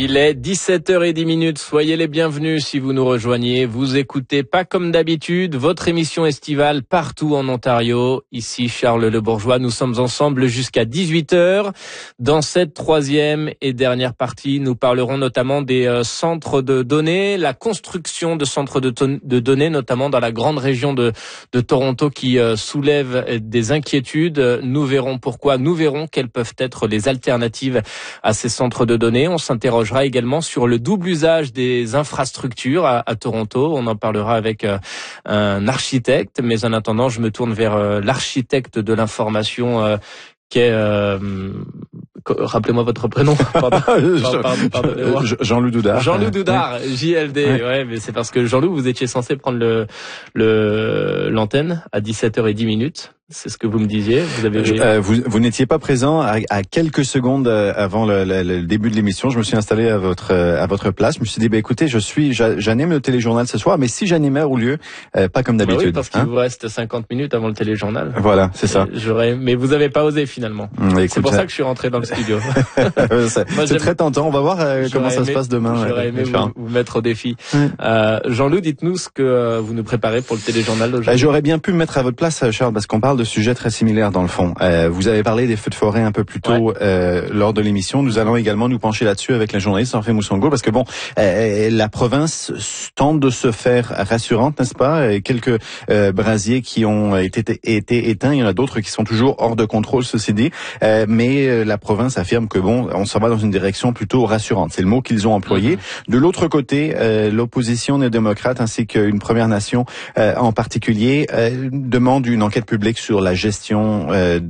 Il est 17h10. Soyez les bienvenus si vous nous rejoignez. Vous écoutez pas comme d'habitude votre émission estivale partout en Ontario. Ici Charles Le Bourgeois. Nous sommes ensemble jusqu'à 18h. Dans cette troisième et dernière partie, nous parlerons notamment des centres de données, la construction de centres de données, notamment dans la grande région de Toronto qui soulève des inquiétudes. Nous verrons pourquoi. Nous verrons quelles peuvent être les alternatives à ces centres de données. On s'interrogera également sur le double usage des infrastructures à Toronto. On en parlera avec un architecte, mais en attendant, je me tourne vers l'architecte de l'information qui est... rappelez-moi votre prénom. Pardonnez-moi. Jean-Loup Doudard. Jean-Loup Doudard, JLD. Ouais, mais c'est parce que Jean-Loup, vous étiez censé prendre l'antenne à 17h10. C'est ce que vous me disiez. Vous n'étiez pas présent à quelques secondes avant le début de l'émission. Je me suis installé à votre place. Je me suis dit, écoutez, j'anime le téléjournal ce soir, mais si j'animais au lieu, pas comme d'habitude. Oui, parce qu'il vous reste 50 minutes avant le téléjournal. Voilà, c'est ça. Mais vous avez pas osé finalement. C'est pour ça que je suis rentré dans le studio. C'est très tentant. On va voir comment ça se passe demain. J'aurais aimé vous mettre au défi. Jean-Loup, dites-nous ce que vous nous préparez pour le téléjournal d'aujourd'hui. J'aurais bien pu me mettre à votre place, Charles, parce qu'on parle de sujets très similaires dans le fond. Vous avez parlé des feux de forêt un peu plus tôt lors de l'émission. Nous allons également nous pencher là-dessus avec la journaliste Henri Moussango, parce que la province tente de se faire rassurante, n'est-ce pas? Quelques brasiers qui ont été éteints, il y en a d'autres qui sont toujours hors de contrôle, ceci dit. Mais la province affirme que on s'en va dans une direction plutôt rassurante. C'est le mot qu'ils ont employé. De l'autre côté, l'opposition néo-démocrate ainsi qu'une Première Nation en particulier demande une enquête publique sur la gestion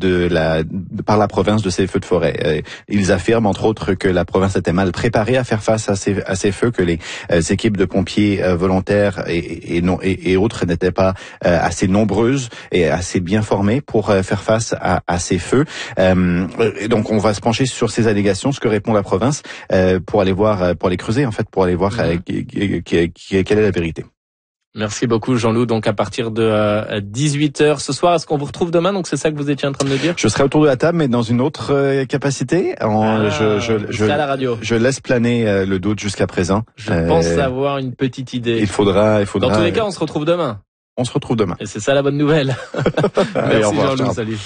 par la province de ces feux de forêt. Ils affirment entre autres que la province était mal préparée à faire face à ces feux, que les équipes de pompiers volontaires et autres n'étaient pas assez nombreuses et assez bien formées pour faire face à ces feux. Et donc on va se pencher sur ces allégations, ce que répond la province pour aller creuser en fait, pour aller voir quelle est la vérité. Merci beaucoup Jean-Loup. Donc à partir de 18h ce soir, est-ce qu'on vous retrouve demain? Donc c'est ça que vous étiez en train de me dire? Je serai autour de la table, mais dans une autre capacité. À la radio. Je laisse planer le doute jusqu'à présent. Je pense avoir une petite idée. Il faudra. Dans tous les cas, on se retrouve demain. On se retrouve demain. Et c'est ça la bonne nouvelle. Merci au revoir, Jean-Loup. Salut.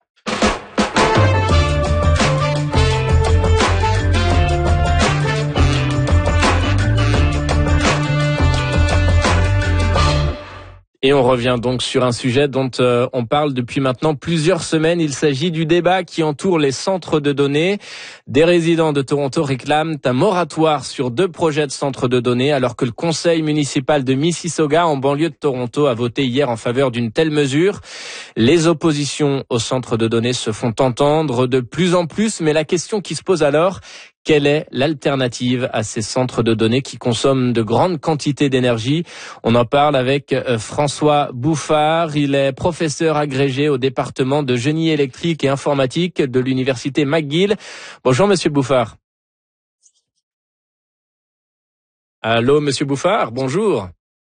Et on revient donc sur un sujet dont on parle depuis maintenant plusieurs semaines. Il s'agit du débat qui entoure les centres de données. Des résidents de Toronto réclament un moratoire sur 2 projets de centres de données, alors que le conseil municipal de Mississauga, en banlieue de Toronto, a voté hier en faveur d'une telle mesure. Les oppositions aux centres de données se font entendre de plus en plus, mais la question qui se pose alors, quelle est l'alternative à ces centres de données qui consomment de grandes quantités d'énergie? On en parle avec François Bouffard. Il est professeur agrégé au département de génie électrique et informatique de l'université McGill. Bonjour, monsieur Bouffard. Allô, monsieur Bouffard, bonjour.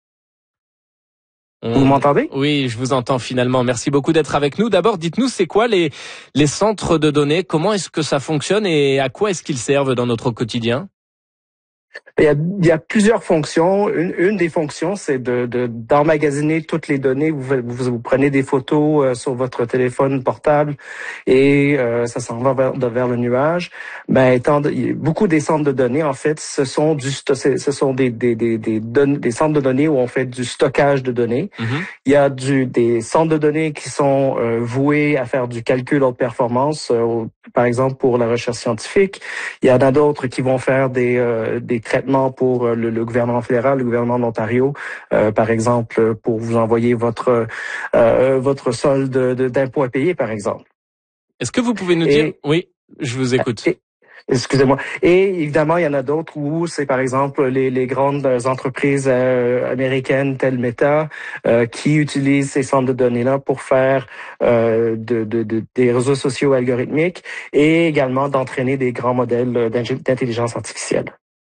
Vous m'entendez? Oui, je vous entends finalement. Merci beaucoup d'être avec nous. D'abord, dites-nous, c'est quoi les centres de données? Comment est-ce que ça fonctionne et à quoi est-ce qu'ils servent dans notre quotidien? Il y a plusieurs fonctions. Une des fonctions, c'est d'emmagasiner toutes les données. Vous prenez des photos sur votre téléphone portable et ça s'en va vers le nuage. Beaucoup des centres de données, en fait, ce sont des centres de données où on fait du stockage de données. Mm-hmm. Il y a des centres de données qui sont voués à faire du calcul haute performance, par exemple pour la recherche scientifique. Il y en a d'autres qui vont faire des traitements pour le gouvernement fédéral, le gouvernement de l'Ontario, par exemple, pour vous envoyer votre solde d'impôt à payer, par exemple. Est-ce que vous pouvez nous dire... Oui, je vous écoute. Excusez-moi. Et évidemment, il y en a d'autres où c'est par exemple les grandes entreprises américaines telles Meta qui utilisent ces centres de données-là pour faire des réseaux sociaux algorithmiques et également d'entraîner des grands modèles d'intelligence artificielle.